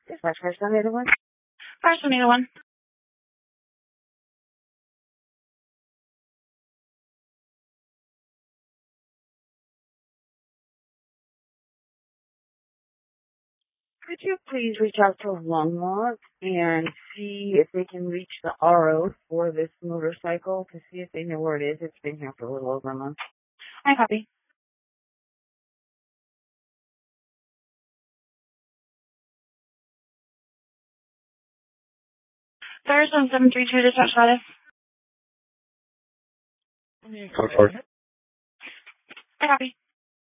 Dispatch first on the one. First on the one. Could you please reach out to Longmont and see if they can reach the RO for this motorcycle to see if they know where it is? It's been here for a little over a month. I copy. First on 732 dispatch status. Code 4. I copy.